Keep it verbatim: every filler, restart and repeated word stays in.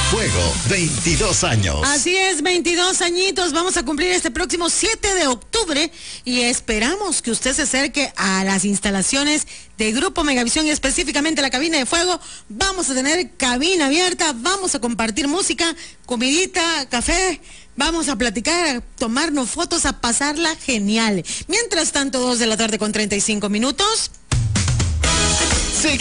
Fuego, veintidós años. Así es, veintidós añitos. Vamos a cumplir este próximo siete de octubre y esperamos que usted se acerque a las instalaciones de Grupo Megavisión y específicamente la cabina de Fuego. Vamos a tener cabina abierta, vamos a compartir música, comidita, café. Vamos a platicar, a tomarnos fotos, a pasarla genial. Mientras tanto, dos de la tarde con treinta y cinco minutos.